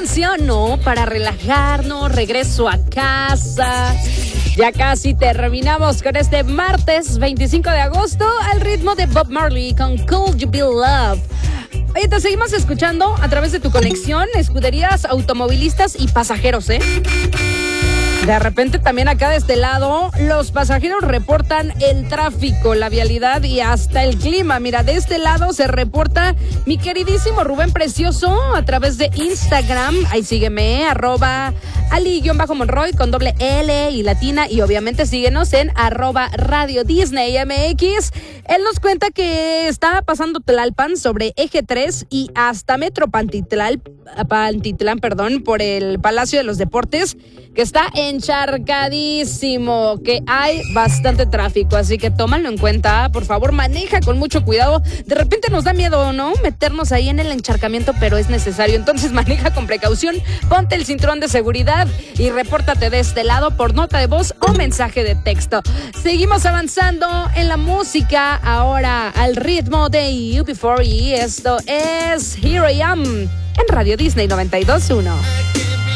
canción, ¿no? Para relajarnos, regreso a casa. Ya casi terminamos con este martes 25 de agosto al ritmo de Bob Marley con Could You Be Love. Oye, te seguimos escuchando a través de tu conexión, escuderías, automovilistas y pasajeros, ¿eh? De repente también acá de este lado, los pasajeros reportan el tráfico, la vialidad y hasta el clima. Mira, de este lado se reporta mi queridísimo Rubén Precioso a través de Instagram. Ahí sígueme, @Ali_Monroy con doble L y latina. Y obviamente síguenos en @Radio Disney MX. Él nos cuenta que está pasando Tlalpan sobre Eje 3 y hasta Metro Pantitlán, por el Palacio de los Deportes, que está encharcadísimo, que hay bastante tráfico, así que tómalo en cuenta, por favor, maneja con mucho cuidado. De repente nos da miedo, ¿no? Meternos ahí en el encharcamiento, pero es necesario, entonces maneja con precaución, ponte el cinturón de seguridad y repórtate de este lado por nota de voz o mensaje de texto. Seguimos avanzando en la música, ahora al ritmo de UB40, esto es Here I Am en Radio Disney 92.1.